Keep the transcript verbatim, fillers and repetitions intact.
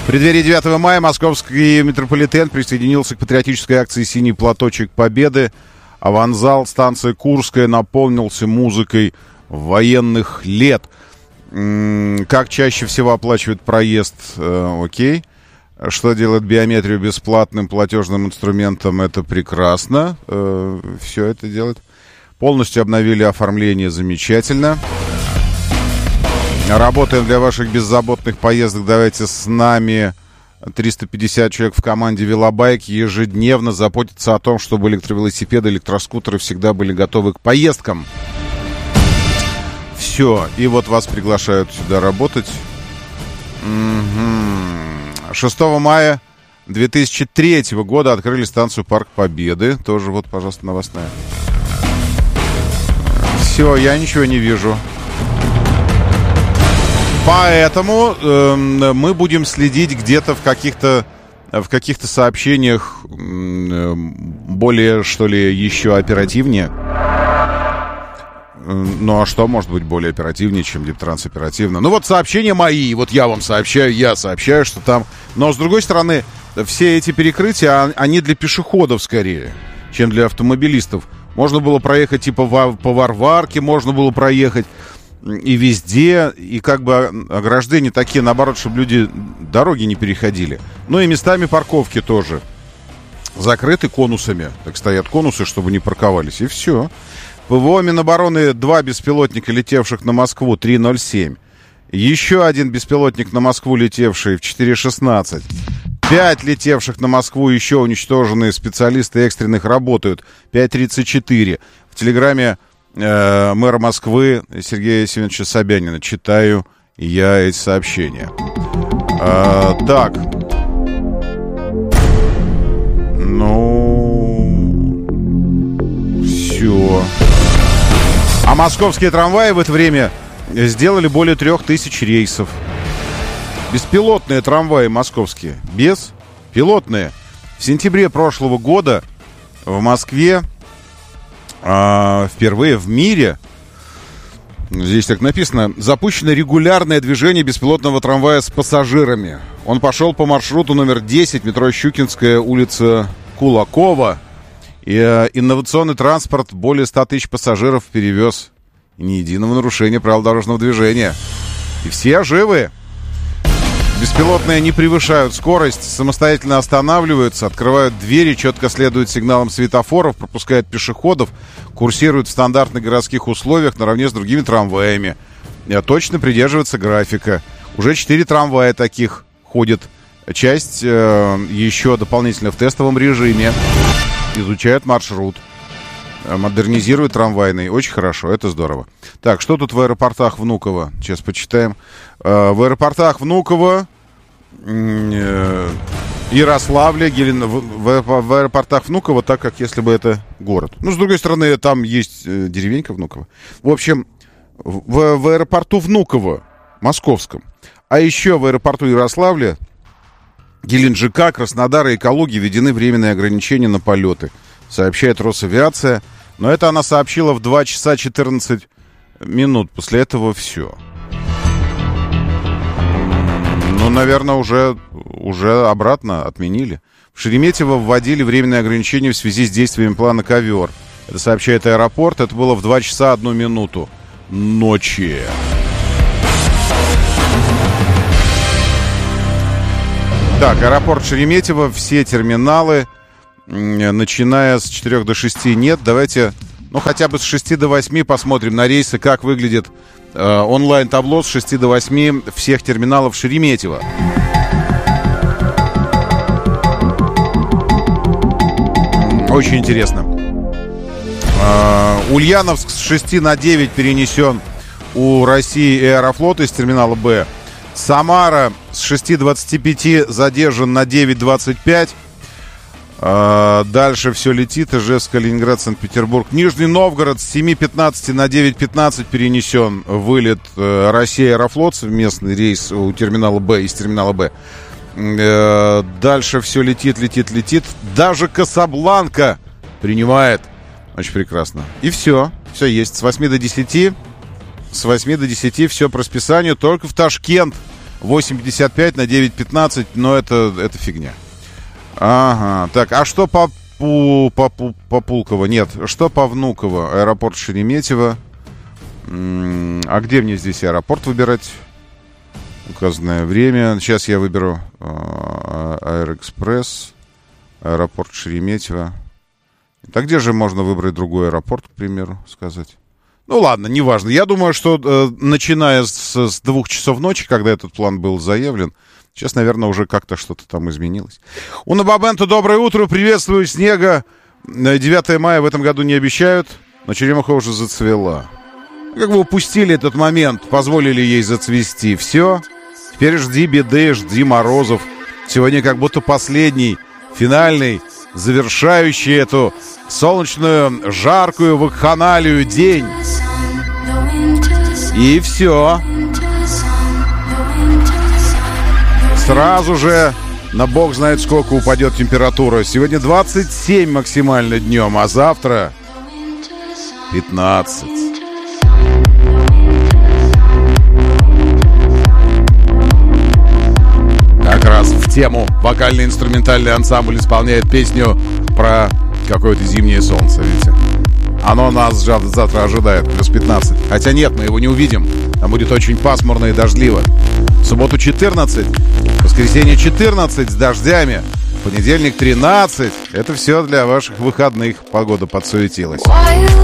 преддверии девятого мая московский метрополитен присоединился к патриотической акции «Синий платочек Победы». Аванзал станции Курская наполнился музыкой военных лет. Как чаще всего оплачивают проезд? Э, окей. Что делает биометрию бесплатным платежным инструментом? Это прекрасно. Э, все это делает. Полностью обновили оформление. Замечательно. Работаем для ваших беззаботных поездок. Давайте с нами. триста пятьдесят человек в команде «Велобайк» ежедневно заботятся о том, чтобы электровелосипеды, электроскутеры всегда были готовы к поездкам. Все. И вот вас приглашают сюда работать. Угу. шестого мая две тысячи третьего года открыли станцию «Парк Победы». Тоже вот, пожалуйста, новостная. Все, я ничего не вижу. Поэтому э, мы будем следить где-то в каких-то в каких-то сообщениях э, более, что ли, еще оперативнее. Ну, а что может быть более оперативнее, чем Дептранс оперативно? Ну, вот сообщения мои, вот я вам сообщаю, я сообщаю, что там... Но, с другой стороны, все эти перекрытия, они для пешеходов скорее, чем для автомобилистов. Можно было проехать типа по Варварке, можно было проехать... И везде, и как бы ограждения такие, наоборот, чтобы люди дороги не переходили. Ну и местами парковки тоже закрыты конусами. Так стоят конусы, чтобы не парковались. И все. ПВО Минобороны, два беспилотника, летевших на Москву, три ноль семь. Еще один беспилотник на Москву, летевший в четыре шестнадцать. Пять летевших на Москву, еще уничтоженные специалисты экстренных работают. пять тридцать четыре. В Телеграме э, мэра Москвы Сергея Семеновича Собянина читаю я эти сообщения. Э, так. Ну... Все. А московские трамваи в это время сделали более трех тысяч рейсов. Беспилотные трамваи московские. Беспилотные. В сентябре прошлого года в Москве э, впервые в мире, здесь так написано, запущено регулярное движение беспилотного трамвая с пассажирами. Он пошел по маршруту номер десять, метро Щукинская, улица Кулакова. И э, инновационный транспорт более ста тысяч пассажиров перевез. И ни единого нарушения правил дорожного движения. И все живы. Беспилотные не превышают скорость, самостоятельно останавливаются, открывают двери, четко следуют сигналам светофоров, пропускают пешеходов, курсируют в стандартных городских условиях наравне с другими трамваями. Точно придерживаются графика. Уже четыре трамвая таких ходят. Часть э, еще дополнительно в тестовом режиме. Изучают маршрут. Модернизируют трамвайный. Очень хорошо, это здорово. Так, что тут в аэропортах Внуково? Сейчас почитаем. Э, в аэропортах Внуково, э, Ярославля, Гелен... в, в, в аэропортах Внуково, так как если бы это город. Ну, с другой стороны, там есть э, деревенька Внуково. В общем, в, в аэропорту Внуково, московском, а еще в аэропорту Ярославля, Геленджика, Краснодара и Калуги введены временные ограничения на полеты, сообщает Росавиация. Но это она сообщила в два часа четырнадцать минут. После этого все. Ну, наверное, уже, уже обратно отменили. В Шереметьево вводили временные ограничения в связи с действиями плана «Ковер». Это сообщает аэропорт. Это было в два часа одну минуту ночи. Так, аэропорт Шереметьево, все терминалы, начиная с четырёх до шести нет. Давайте, ну, хотя бы с шести до восьми посмотрим на рейсы, как выглядит э, онлайн-табло с шести до восьми всех терминалов Шереметьево. Очень интересно. Э, Ульяновск с шести на девять перенесен у России и Аэрофлота из терминала Б. Самара с шести двадцати пяти задержан на девять двадцать пять. А, дальше все летит. Ижевск, Калининград, Санкт-Петербург. Нижний Новгород с семи пятнадцати на девять пятнадцать перенесен вылет э, Россия Аэрофлот, совместный рейс у терминала Б, из терминала Б. Э, дальше все летит, летит, летит. Даже Касабланка принимает. Очень прекрасно. И все. Все есть. С восьми до десяти. С восьми до десяти все по расписанию. Только в Ташкент восемь пятьдесят пять на девять пятнадцать, но это, это фигня. Ага, так, а что по, по, по, по Пулково? Нет, что по Внуково? Аэропорт Шереметьево. М-м, а где мне здесь аэропорт выбирать? Указанное время. Сейчас я выберу э, Аэроэкспресс, аэропорт Шереметьево. Так где же можно выбрать другой аэропорт, к примеру, сказать? Ну ладно, неважно. Я думаю, что э, начиная с, с двух часов ночи, когда этот план был заявлен, сейчас, наверное, уже как-то что-то там изменилось. Уна Бабенто, доброе утро, приветствую, снега. девятое мая в этом году не обещают, но черемуха уже зацвела. Как вы упустили этот момент, позволили ей зацвести. Все, теперь жди беды, жди морозов. Сегодня как будто последний, финальный, завершающий эту солнечную, жаркую вакханалию день. И все. Сразу же на бог знает сколько упадет температура. Сегодня двадцать семь максимально днем, а завтра пятнадцать. Как раз в тему вокально-инструментальный ансамбль исполняет песню про какое-то зимнее солнце, видите? Оно нас завтра ожидает, плюс пятнадцать. Хотя нет, мы его не увидим. Там будет очень пасмурно и дождливо. В субботу четырнадцать, в воскресенье четырнадцать с дождями, в понедельник тринадцать. Это все для ваших выходных. Погода подсуетилась.